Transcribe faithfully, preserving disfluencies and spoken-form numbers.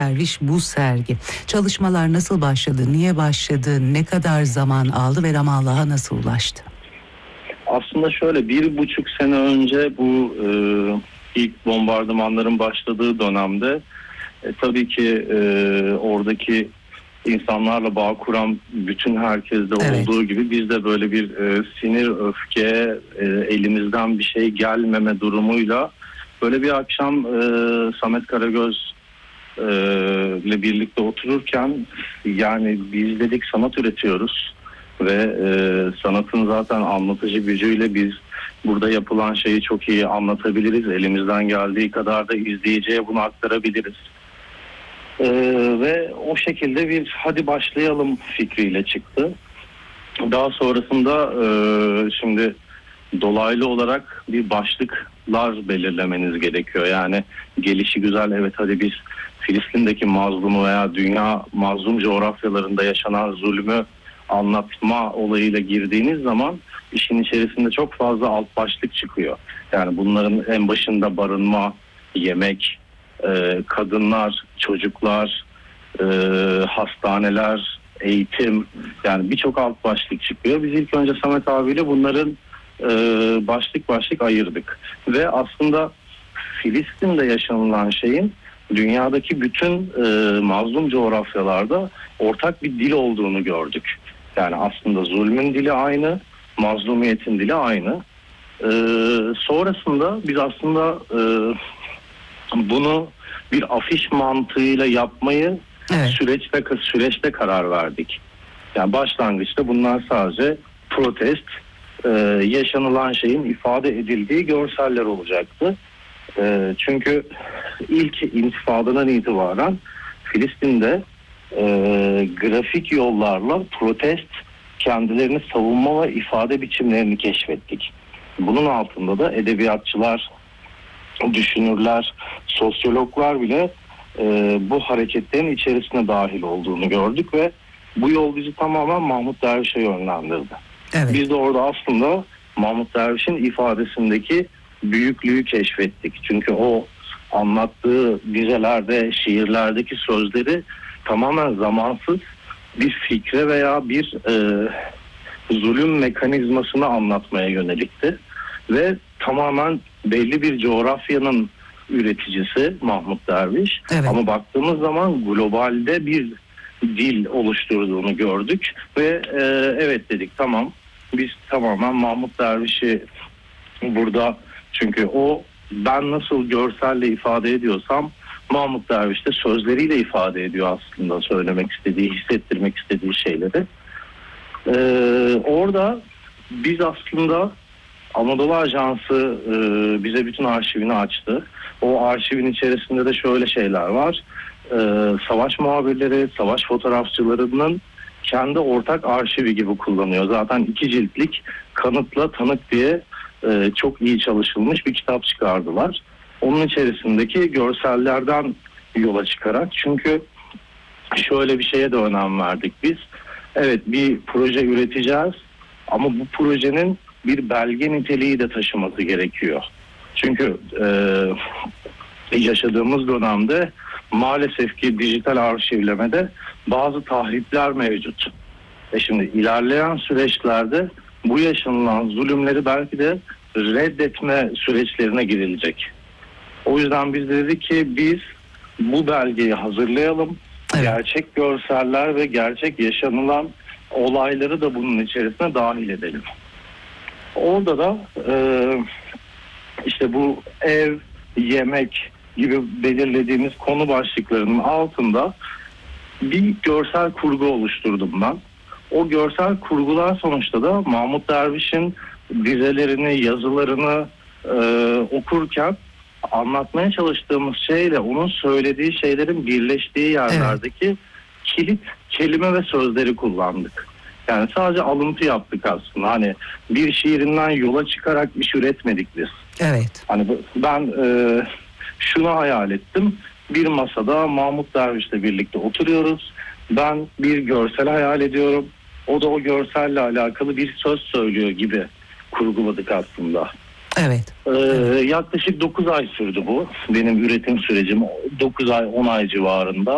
Derviş bu sergi. Çalışmalar nasıl başladı, niye başladı, ne kadar zaman aldı ve Ramallah'a nasıl ulaştı? Aslında şöyle bir buçuk sene önce bu e, ilk bombardımanların başladığı dönemde e, tabii ki e, oradaki insanlarla bağ kuran bütün herkeste Evet. olduğu gibi biz de böyle bir e, sinir, öfke, e, elimizden bir şey gelmeme durumuyla böyle bir akşam e, Samet Karagöz e, ile birlikte otururken yani biz dedik sanat üretiyoruz ve e, sanatın zaten anlatıcı gücüyle biz burada yapılan şeyi çok iyi anlatabiliriz. Elimizden geldiği kadar da izleyiciye bunu aktarabiliriz. Ee, ve o şekilde bir hadi başlayalım fikriyle çıktı. Daha sonrasında e, şimdi dolaylı olarak bir başlıklar belirlemeniz gerekiyor. Yani gelişi güzel, evet hadi biz Filistin'deki mazlumu veya dünya mazlum coğrafyalarında yaşanan zulmü anlatma olayıyla girdiğiniz zaman işin içerisinde çok fazla alt başlık çıkıyor. Yani bunların en başında barınma, yemek, e, kadınlar, çocuklar, e, hastaneler, eğitim, yani birçok alt başlık çıkıyor. Biz ilk önce Samet abiyle bunların e, başlık başlık ayırdık. Ve aslında Filistin'de yaşanılan şeyin dünyadaki bütün e, mazlum coğrafyalarda ortak bir dil olduğunu gördük. Yani aslında zulmün dili aynı, mazlumiyetin dili aynı. E, sonrasında biz aslında e, bunu bir afiş mantığıyla yapmayı Evet. süreçte süreçte karar verdik. Yani başlangıçta bunlar sadece protest, e, yaşanılan şeyin ifade edildiği görseller olacaktı. E, çünkü ilk intifadan itibaren Filistin'de e, grafik yollarla protest, kendilerini savunma ve ifade biçimlerini keşfettik. Bunun altında da edebiyatçılar, düşünürler, sosyologlar bile e, bu hareketlerin içerisine dahil olduğunu gördük ve bu yol bizi tamamen Mahmut Derviş'e yönlendirdi. Evet. Biz de orada aslında Mahmut Derviş'in ifadesindeki büyüklüğü keşfettik. Çünkü o anlattığı dizelerde, şiirlerdeki sözleri tamamen zamansız bir fikre veya bir e, zulüm mekanizmasını anlatmaya yönelikti. Ve tamamen belli bir coğrafyanın üreticisi Mahmut Derviş. Evet. Ama baktığımız zaman globalde bir dil oluşturduğunu gördük ve e, evet dedik, tamam biz tamamen Mahmut Derviş'i burada, çünkü o ben nasıl görselle ifade ediyorsam Mahmut Derviş de sözleriyle ifade ediyor aslında söylemek istediği, hissettirmek istediği şeyleri. E, orada biz aslında Anadolu Ajansı e, bize bütün arşivini açtı. O arşivin içerisinde de şöyle şeyler var. E, savaş muhabirleri, savaş fotoğrafçılarının kendi ortak arşivi gibi kullanıyor. Zaten iki ciltlik Kanıtla Tanık diye e, çok iyi çalışılmış bir kitap çıkardılar. Onun içerisindeki görsellerden yola çıkarak, çünkü şöyle bir şeye de önem verdik biz. Evet, bir proje üreteceğiz ama bu projenin bir belge niteliği de taşıması gerekiyor. Çünkü e, yaşadığımız dönemde maalesef ki dijital arşivlemede bazı tahripler mevcut. E şimdi ilerleyen süreçlerde bu yaşanılan zulümleri belki de reddetme süreçlerine girilecek. O yüzden biz dedik ki biz bu belgeyi hazırlayalım. Evet. Gerçek görseller ve gerçek yaşanılan olayları da bunun içerisine dahil edelim. Orada da e, işte bu ev, yemek gibi belirlediğimiz konu başlıklarının altında bir görsel kurgu oluşturdum ben. O görsel kurgular sonuçta da Mahmut Derviş'in dizelerini, yazılarını e, okurken anlatmaya çalıştığımız şeyle onun söylediği şeylerin birleştiği yerlerdeki evet. kilit kelime ve sözleri kullandık. Yani sadece alıntı yaptık aslında. Hani bir şiirinden yola çıkarak iş üretmedik biz. Evet. Hani ben e, şunu hayal ettim. Bir masada Mahmut Derviş'le birlikte oturuyoruz. Ben bir görsel hayal ediyorum. O da o görselle alakalı bir söz söylüyor gibi kurguladık aslında. Evet. Ee, evet. Yaklaşık dokuz ay sürdü bu. Benim üretim sürecim dokuz ay on ay civarında.